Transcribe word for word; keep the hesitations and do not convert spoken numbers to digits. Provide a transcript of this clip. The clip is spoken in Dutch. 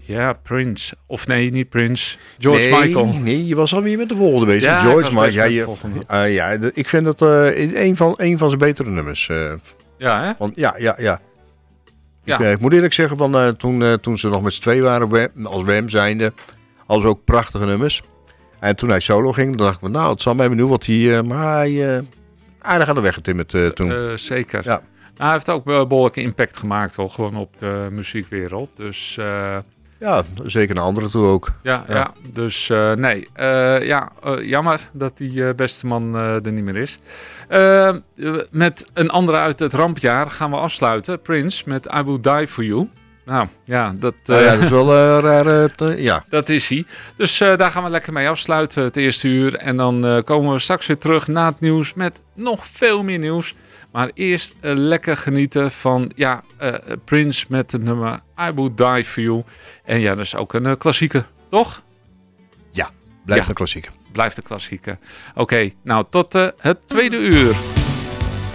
Ja, Prince. Of nee, niet Prince. George nee, Michael. Nee, je was alweer met de volgende bezig. Ja, George Michael. Michael. Ja, je, uh, ja, de, ik vind dat uh, een, van, een van zijn betere nummers. Uh, ja, hè? Van, ja, ja, ja. ja. Ik, uh, ik moet eerlijk zeggen, van, uh, toen, uh, toen ze nog met z'n twee waren, als W M zijnde, hadden ze ook prachtige nummers. En toen hij solo ging, dacht ik van, nou, het zal mij benieuwen wat hij... Uh, maar hij uh, aardig aan de weg getimmerd uh, toen. Uh, zeker. Ja. Nou, hij heeft ook een behoorlijke impact gemaakt, hoor, gewoon op de muziekwereld. Dus... Uh, ja, zeker naar anderen toe ook. Ja, ja. ja dus uh, nee. Uh, ja, uh, jammer dat die uh, beste man uh, er niet meer is. Uh, met een andere uit het rampjaar gaan we afsluiten. Prince met I Will Die For You. Nou, ja, dat, uh, uh, ja, dat is wel uh, raar. Uh, ja. Dat is hij. Dus uh, daar gaan we lekker mee afsluiten, het eerste uur. En dan uh, komen we straks weer terug na het nieuws met nog veel meer nieuws. Maar eerst uh, lekker genieten van ja, uh, Prince met het nummer I Will Die For You. En ja, dat is ook een uh, klassieker, toch? Ja, blijft ja, een klassieker. Blijft een klassieker. Oké, okay, nou tot uh, het tweede uur.